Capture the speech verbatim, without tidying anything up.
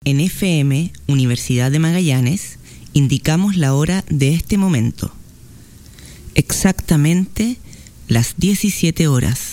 En F M, Universidad de Magallanes, indicamos la hora de este momento. Exactamente las diecisiete horas.